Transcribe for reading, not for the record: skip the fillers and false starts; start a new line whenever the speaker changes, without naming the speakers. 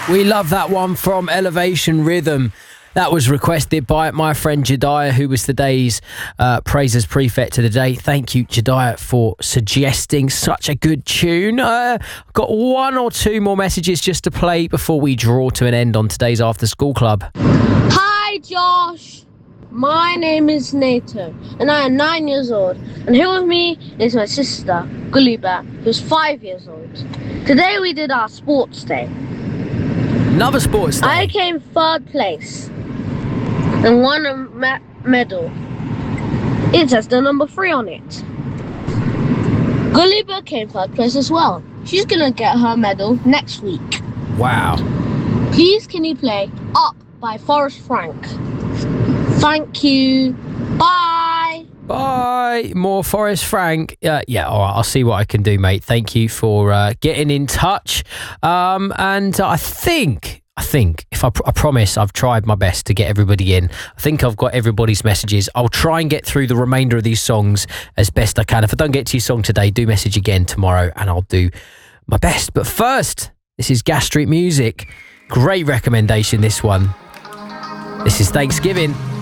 We love that one from Elevation Rhythm. That was requested by my friend Jediah, who was today's Praisers Prefect of the day. Thank you, Jediah, for suggesting such a good tune. Got one or two more messages just to play before we draw to an end on today's After School Club.
Hi, Josh. My name is Nathan, and I am 9 years old. And here with me is my sister, Gulliver, who's 5 years old. Today we did our sports day.
Another sports day.
I came third place and won a medal. It has the number 3 on it. Gulliver came third place as well. She's gonna get her medal next week.
Wow.
Please can you play Up by Forrest Frank? Thank you. Bye.
Bye. More Forrest Frank. Yeah, all right. I'll see what I can do, mate. Thank you for getting in touch. And I think, if I promise I've tried my best to get everybody in. I think I've got everybody's messages. I'll try and get through the remainder of these songs as best I can. If I don't get to your song today, do message again tomorrow and I'll do my best. But first, this is Gas Street Music. Great recommendation, this one. This is Thanksgiving.